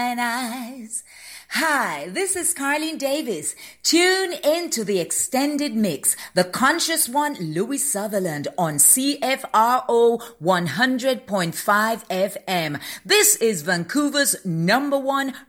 eyes. Hi, this is Carlene Davis. Tune into the extended mix, the conscious one, Louis Sutherland on CFRO 100.5 FM. This is Vancouver's #1